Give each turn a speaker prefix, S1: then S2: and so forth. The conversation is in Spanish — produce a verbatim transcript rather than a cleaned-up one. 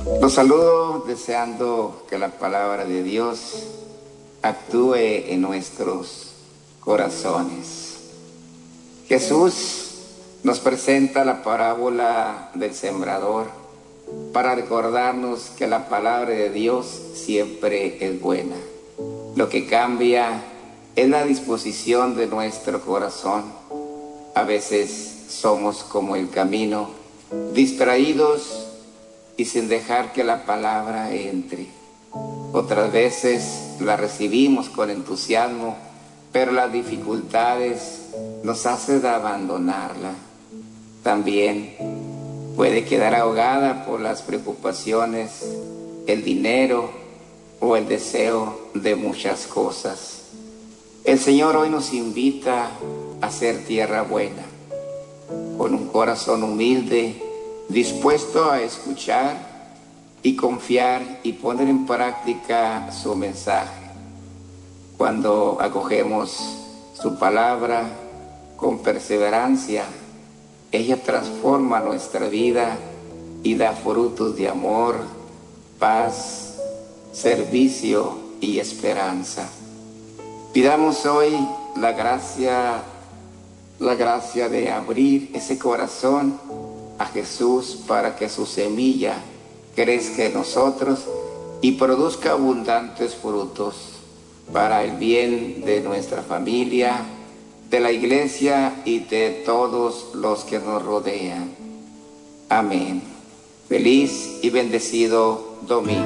S1: Los saludo deseando que la palabra de Dios actúe en nuestros corazones. Jesús nos presenta la parábola del sembrador para recordarnos que la palabra de Dios siempre es buena. Lo que cambia es la disposición de nuestro corazón. A veces somos como el camino, distraídos y sin dejar que la palabra entre. Otras veces la recibimos con entusiasmo, pero las dificultades nos hacen abandonarla. También puede quedar ahogada por las preocupaciones, el dinero o el deseo de muchas cosas. El Señor hoy nos invita a ser tierra buena, con un corazón humilde, dispuesto a escuchar y confiar y poner en práctica su mensaje. Cuando acogemos su palabra con perseverancia, ella transforma nuestra vida y da frutos de amor, paz, servicio y esperanza. Pidamos hoy la gracia, la gracia de abrir ese corazón a Jesús para que su semilla crezca en nosotros y produzca abundantes frutos para el bien de nuestra familia, de la iglesia y de todos los que nos rodean. Amén. Feliz y bendecido domingo.